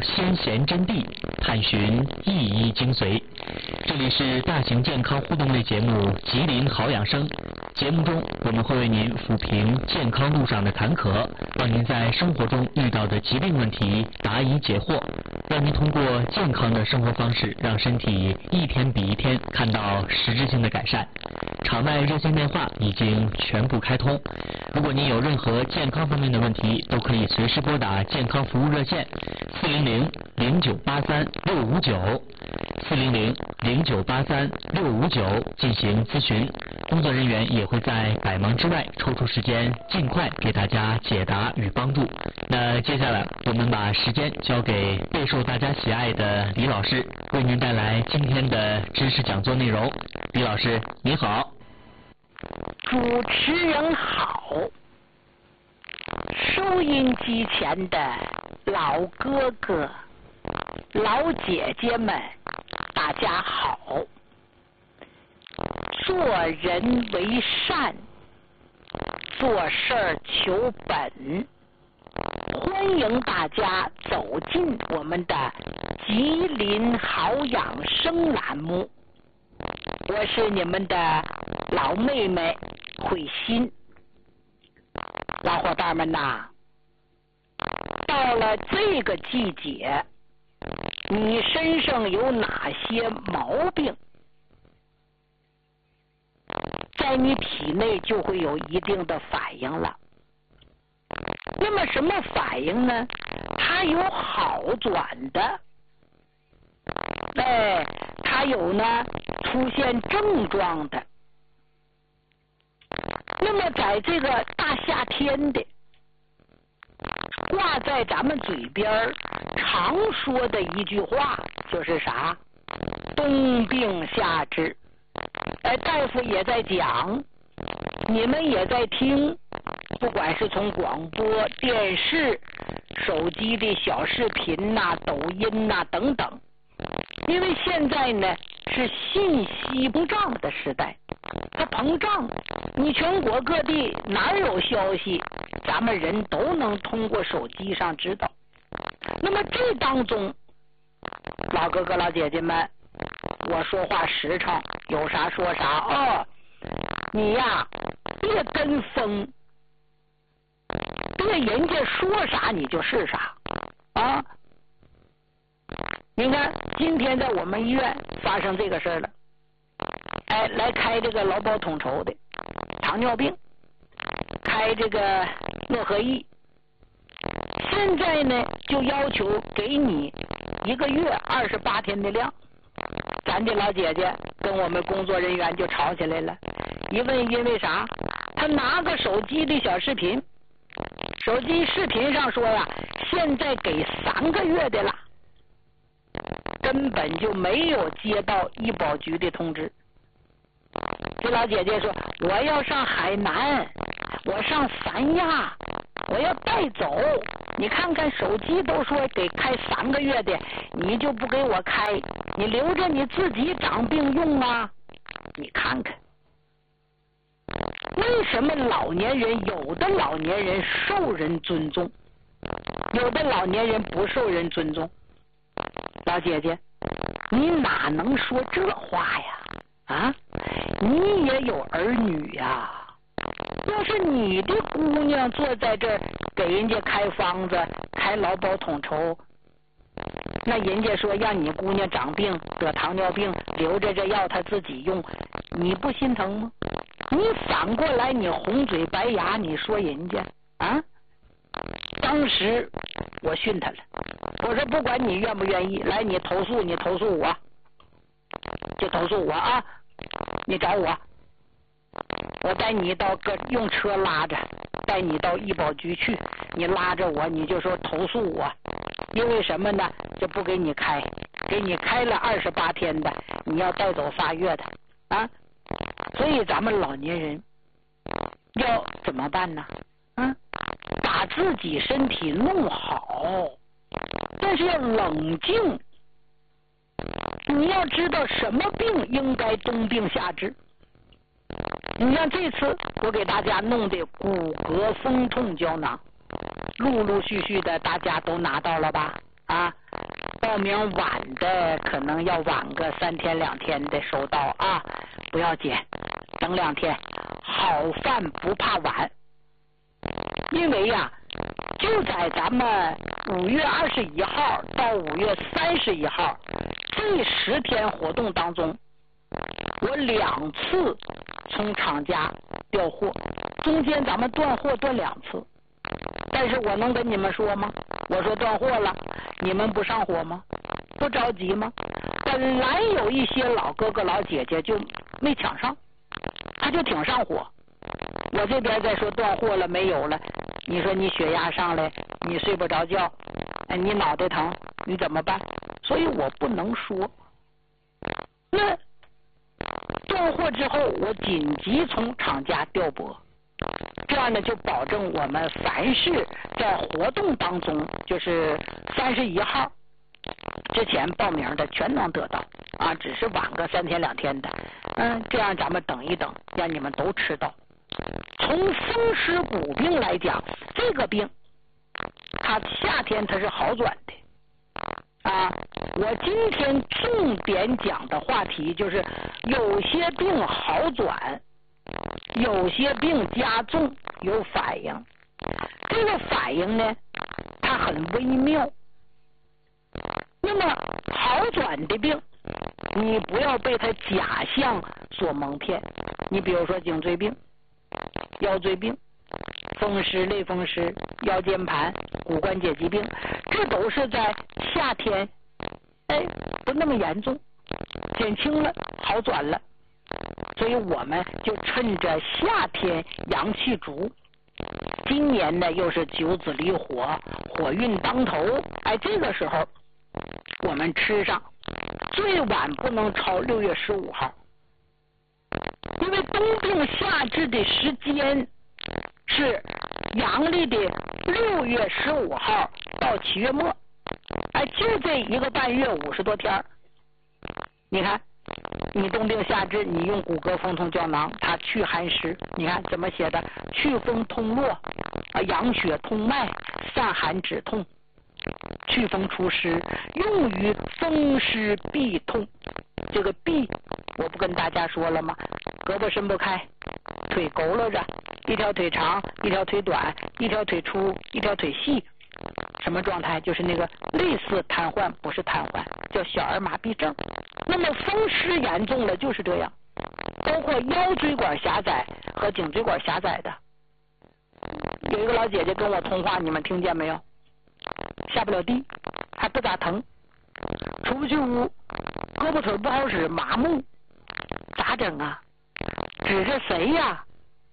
先贤真谛，探寻意义精髓。这里是大型健康互动类节目《吉林好养生》。节目中，我们会为您抚平健康路上的坎坷，帮您在生活中遇到的疾病问题答疑解惑，让您通过健康的生活方式，让身体一天比一天看到实质性的改善。场外热线电话已经全部开通，如果您有任何健康方面的问题，都可以随时拨打健康服务热线400-0983-659，400-0983-659进行咨询。工作人员也会在百忙之外抽出时间，尽快给大家解答与帮助。那接下来我们把时间交给备受大家喜爱的李老师，为您带来今天的知识讲座内容。李老师，你好。 主持人好，收音机前的老哥哥、老姐姐们，大家好。做人为善，做事儿求本，欢迎大家走进我们的吉林好养生栏目。我是你们的老妹妹慧心。老伙伴们呐，到了这个季节，你身上有哪些毛病，在你体内就会有一定的反应了。那么什么反应呢？它有好转的，它有呢出现症状的。那么在这个大夏天的，挂在咱们嘴边常说的一句话就是啥？冬病夏治。大夫也在讲，你们也在听，不管是从广播电视、手机的小视频呐、抖音呐等等，因为现在呢是信息膨胀的时代，它膨胀，你全国各地哪有消息，咱们人都能通过手机上知道。那么这当中，老哥哥老姐姐们，我说话实诚，有啥说啥哦。你呀，别跟风，别人家说啥你就是啥啊。你看今天在我们医院发生这个事儿了，来开这个劳保统筹的糖尿病，开这个诺和益，现在呢就要求给你1个月28天的量。咱的老姐姐跟我们工作人员就吵起来了，一问因为啥？他拿个手机的小视频，手机视频上说呀，现在给3个月的了，根本就没有接到医保局的通知。这老姐姐说，我要上海南，我上三亚，我要带走。你看看手机都说给开3个月的，你就不给我开，你留着你自己长病用啊？你看看，为什么老年人有的老年人受人尊重，有的老年人不受人尊重？老姐姐，你哪能说这话呀？啊，你也有儿女呀。要是你的姑娘坐在这儿给人家开方子、开劳保统筹，那人家说让你姑娘长病得糖尿病，留着这药她自己用，你不心疼吗？你反过来你红嘴白牙，你说人家啊？当时我训他了，我说不管你愿不愿意，来你投诉，你投诉我，就投诉我啊！你找我，我带你到用车拉着，带你到医保局去，你拉着我，你就说投诉我，因为什么呢？就不给你开，给你开了28天的，你要带走发月的啊！所以咱们老年人要怎么办呢？把自己身体弄好，但是要冷静。你要知道什么病应该冬病夏治。你像这次我给大家弄的骨骼风痛胶囊，陆陆续续的大家都拿到了吧？ 名晚的可能要晚个3天2天的收到啊，不要紧，等2天，好饭不怕晚。因为呀，就在咱们5月21号到5月31号这10天活动当中，我2次从厂家调货，中间咱们断货断2次。但是我能跟你们说吗？我说断货了，你们不上火吗？不着急吗？本来有一些老哥哥老姐姐就没抢上，他就挺上火。我这边再说断货了没有了，你说你血压上来，你睡不着觉，你脑袋疼，你怎么办？所以我不能说。那断货之后，我紧急从厂家调拨。这样呢，就保证我们凡是在活动当中，就是31号之前报名的全能得到啊，只是晚个3天2天的，这样咱们等一等，让你们都吃到。从风湿骨病来讲，这个病它夏天它是好转的啊。我今天重点讲的话题就是有些病好转，有些病加重有反应，这个反应呢，它很微妙。那么好转的病，你不要被它假象所蒙骗。你比如说颈椎病、腰椎病、风湿、类风湿、腰间盘、骨关节疾病，这都是在夏天，不那么严重，减轻了，好转了。所以我们就趁着夏天阳气足，今年呢又是9子离火，火运当头，这个时候我们吃上，最晚不能超6月15号，因为冬病夏治的时间是阳历的6月15号到7月末，就这1个半月50多天。你看你冬病夏治，你用骨骼风痛胶囊，它祛寒湿，你看怎么写的？祛风通络，养血通脉，散寒止痛，祛风除湿，用于风湿痹痛。这个痹我不跟大家说了吗？胳膊伸不开，腿佝偻着，一条腿长，一条腿短，一条腿粗，一条腿细，什么状态？就是那个类似瘫痪，不是瘫痪，叫小儿麻痹症。那么风湿严重了就是这样，包括腰椎管狭窄和颈椎管狭窄的。有一个老姐姐跟我通话，你们听见没有？下不了地，还不咋疼，出不去屋，胳膊腿不好使，麻木，咋整啊？指着谁呀？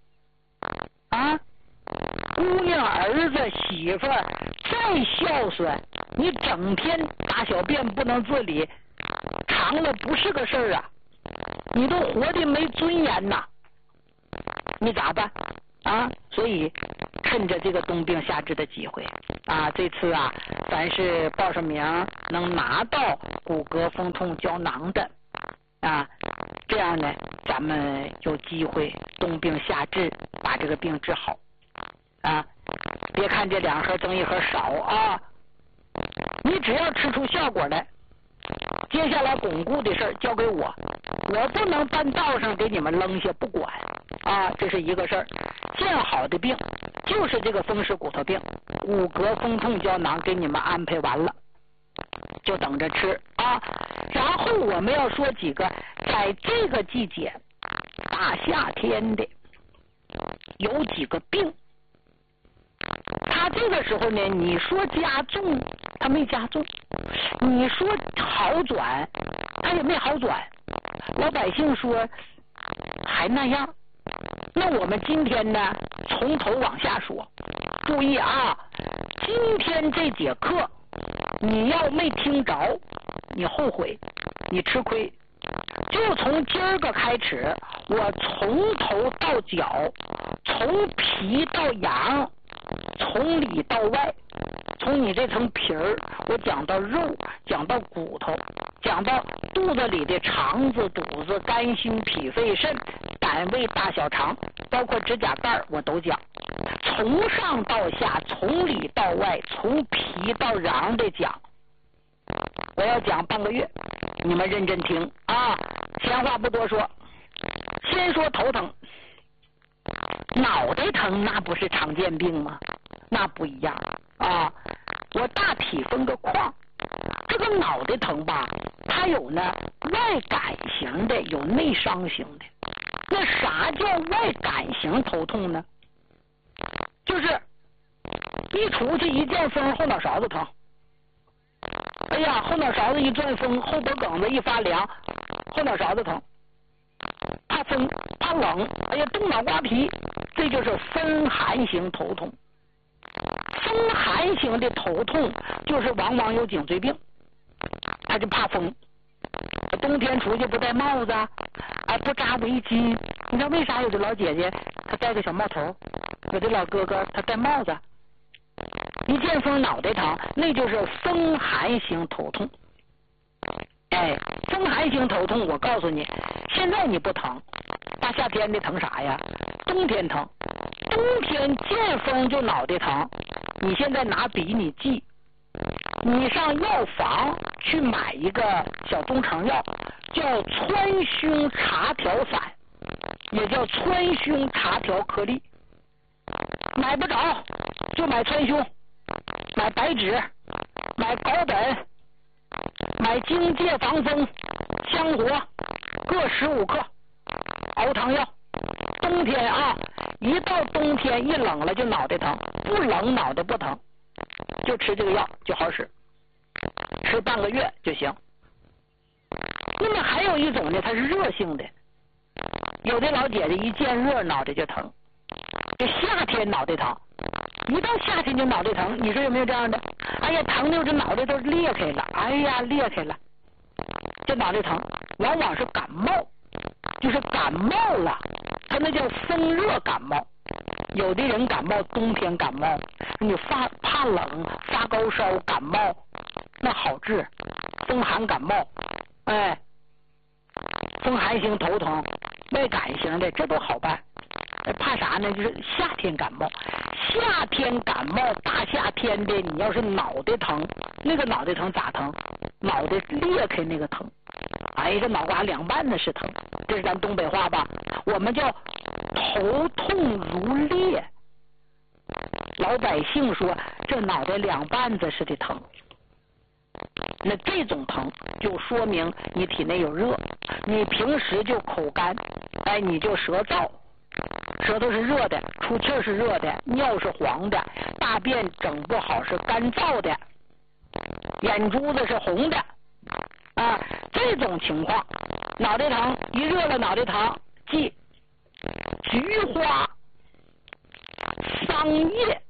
姑娘、儿子、媳妇儿再孝顺，你整天大小便不能自理，长了不是个事儿啊！你都活得没尊严呐，你咋办啊？所以趁着这个冬病夏治的机会这次凡是报上名能拿到骨骼风痛胶囊的这样呢，咱们有机会冬病夏治把这个病治好别看这2盒增1盒少你只要吃出效果来，接下来巩固的事儿交给我，我不能搬道上给你们扔下不管这是一个事儿。见好的病就是这个风湿骨头病，骨骼风痛胶囊给你们安排完了，就等着吃然后我们要说几个在这个季节大夏天的有几个病，他这个时候呢，你说加重他没加重，你说好转他也没好转，老百姓说还那样。那我们今天呢从头往下说，注意今天这节课你要没听着，你后悔，你吃亏。就从今儿个开始，我从头到脚，从皮到阳，从里到外，从你这层皮儿，我讲到肉，讲到骨头，讲到肚子里的肠子、肚子、肝、心、脾、肺、肾、胆、胃、大小肠，包括指甲盖我都讲，从上到下，从里到外，从皮到瓤的讲。我要讲半个月，你们认真听啊！闲话不多说，先说头疼。脑袋疼那不是常见病吗？那不一样啊！我大体分个框，这个脑袋疼吧，它有呢外感型的，有内伤型的。那啥叫外感型头痛呢？就是一出去一见风，后脑勺子疼。哎呀，后脑勺子一转风，后脖梗子一发凉，后脑勺子疼。怕风怕冷，哎呀，动脑瓜皮，这就是风寒型头痛。风寒型的头痛就是往往有颈椎病，他就怕风。冬天出去不戴帽子，不扎围巾。你知道为啥有的老姐姐她戴个小帽头，有的老哥哥他戴帽子？一见风脑袋疼，那就是风寒型头痛。哎，风寒型头痛，我告诉你，现在你不疼，大夏天的疼啥呀？冬天疼，冬天见风就脑袋疼。你现在拿笔你记，你上药房去买一个小中成药，叫川芎茶条散，也叫川芎茶条颗粒。买不着就买川芎，买白芷，买藁本，买荆芥防风、香活各15克，熬汤药。冬天啊，一到冬天一冷了就脑袋疼，不冷脑袋不疼，就吃这个药就好使，吃半个月就行。那么还有一种呢，它是热性的，有的老姐姐一见热脑袋就疼，就夏天脑袋疼，一到夏天就脑袋疼，你说有没有这样的？哎呀，疼的这脑袋都裂开了，哎呀裂开了，这脑袋疼往往是感冒，就是感冒了，他那叫风热感冒。有的人感冒冬天感冒，你怕冷发高烧感冒那好治，风寒感冒，哎，风寒型头疼外感型的这都好办。怕啥呢？就是夏天感冒，夏天感冒大夏天的，你要是脑袋疼，那个脑袋疼咋疼？脑袋裂开那个疼，哎，这脑瓜两半的是疼，这是咱东北话吧？我们叫头痛如裂。老百姓说这脑袋两半子似的疼，那这种疼就说明你体内有热，你平时就口干，哎，你就舌燥。舌头是热的，出气是热的，尿是黄的，大便整不好是干燥的，眼珠子是红的啊，这种情况脑袋疼，一热了脑袋疼，记菊花、桑叶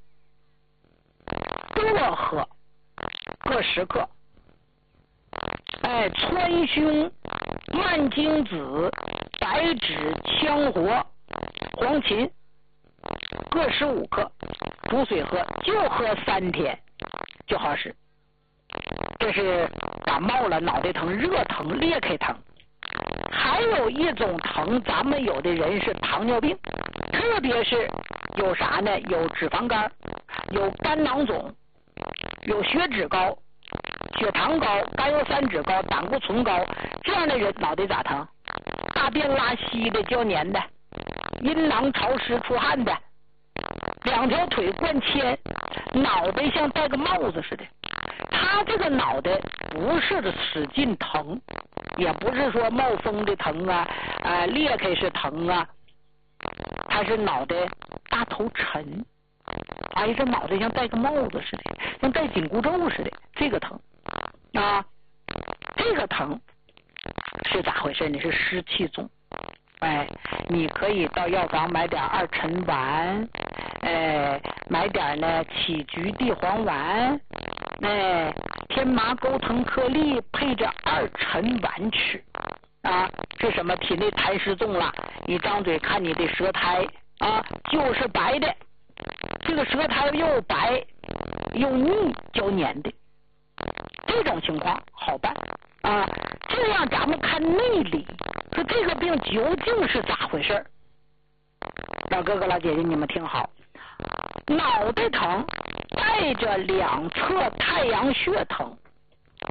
各喝各10克，哎，川芎、蔓荆子、白芷、羌活、黄芩各15克，煮水喝，就喝3天就好使。这是感冒了脑袋疼、热疼、裂开疼。还有一种疼，咱们有的人是糖尿病，特别是有啥呢？有脂肪肝，有肝囊肿，有血脂高、血糖高、甘油三酯高、胆固醇高，这样的人脑袋咋疼？大便拉稀的、胶粘的，阴囊潮湿出汗的，两条腿灌铅，脑袋像戴个帽子似的。他这个脑袋不是使劲疼，也不是说冒风的疼啊，裂开是疼啊，他是脑袋大头沉，哎，这脑袋像戴个帽子似的，像戴紧箍咒似的，这个疼啊，这个疼是咋回事呢？是湿气重。哎，你可以到药房买点2陈丸，买点呢杞菊地黄丸，天麻钩藤颗粒配着2陈丸吃啊。是什么？体内痰湿重了，你张嘴看你的舌苔啊，就是白的，这个舌苔又白又腻胶粘的，这种情况好办啊。这样咱们看内里，说这个病究竟是咋回事？老哥哥老姐姐你们听好，脑袋疼带着2侧太阳穴疼，就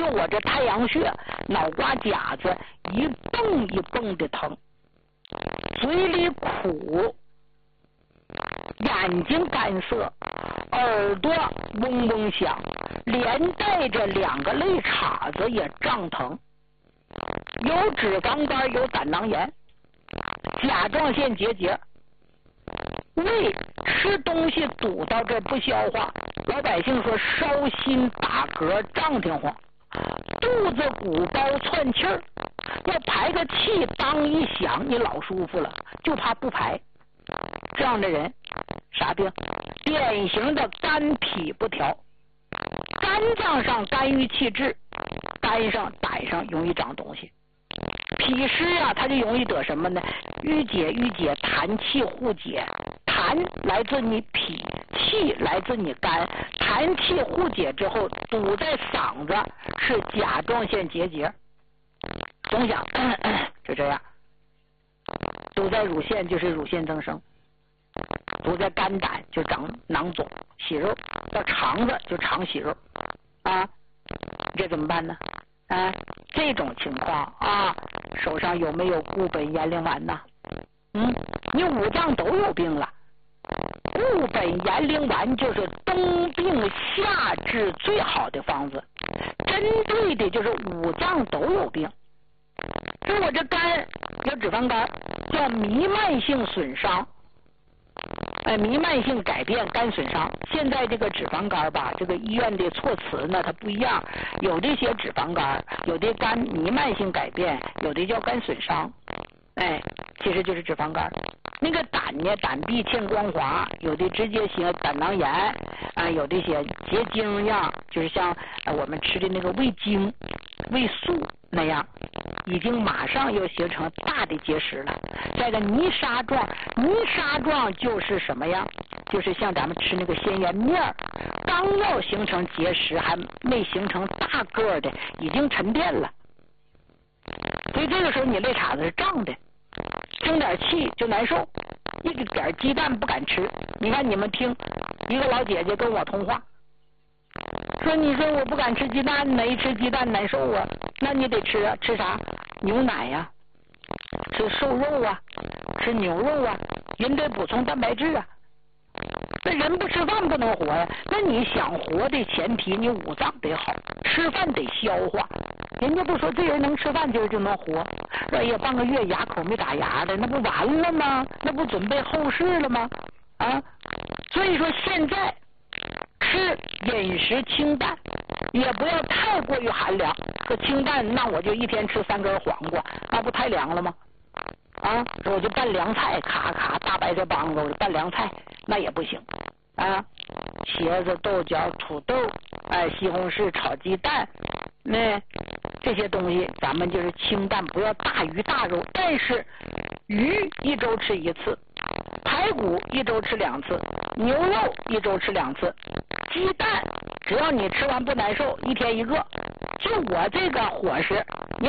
就我这太阳穴、脑瓜夹子一蹦一蹦的疼，嘴里苦，眼睛干涩，耳朵嗡嗡响，连带着2个肋叉子也胀疼，有脂肪肝，有胆囊炎，甲状腺结节，胃吃东西堵到这不消化，老百姓说烧心打嗝胀得慌，肚子鼓包窜气儿，要排个气当一响你老舒服了，就怕不排。这样的人啥病？典型的肝脾不调，肝脏上肝郁气滞，肝上胆上容易长东西。脾湿啊，它就容易得什么呢？郁结，痰气互结，痰来自你脾，气来自你肝，痰气互结之后堵在嗓子，是甲状腺结节。总想就这样，堵在乳腺就是乳腺增生，堵在肝胆就长囊肿息肉，到肠子就肠息肉啊，这怎么办呢？啊，这种情况啊，手上有没有固本延龄丸呢？你五脏都有病了，固本延龄丸就是冬病夏治最好的方子，针对的就是五脏都有病。说我这肝有脂肪肝，叫弥漫性损伤。弥漫性改变肝损伤，现在这个脂肪肝吧，这个医院的措辞呢它不一样，有的写脂肪肝，有的肝弥漫性改变，有的叫肝损伤，其实就是脂肪肝。那个胆呢，胆壁欠光滑，有的直接写胆囊炎啊，有的写结晶样，就是像我们吃的那个胃精、胃素那样，已经马上要形成大的结石了。再个泥沙状，泥沙状就是什么样？就是像咱们吃那个鲜圆面，刚要形成结石，还没形成大个的，已经沉淀了。所以这个时候你肋叉子是胀的，生点气就难受，一点鸡蛋不敢吃。你看你们听，一个老姐姐跟我通话，说你说我不敢吃鸡蛋呢，一吃鸡蛋难受啊，那你得吃啊，吃啥？牛奶呀，吃瘦肉啊，吃牛肉啊，人得补充蛋白质啊。那人不吃饭不能活呀，那你想活的前提你五脏得好，吃饭得消化。人家不说这人能吃饭就能活，哎呀半个月牙口没打牙的，那不完了吗？那不准备后事了吗？啊，所以说现在吃饮食清淡，也不要太过于寒凉。这清淡，那我就一天吃3根黄瓜，那不太凉了吗？啊，我就拌凉菜，咔咔大白菜帮子，我就拌凉菜，那也不行啊。茄子、豆角、土豆，西红柿炒鸡蛋，那这些东西咱们就是清淡，不要大鱼大肉。但是鱼1周吃1次，排骨1周吃2次，牛肉1周吃2次，鸡蛋只要你吃完不难受，1天1个。就我这个伙食，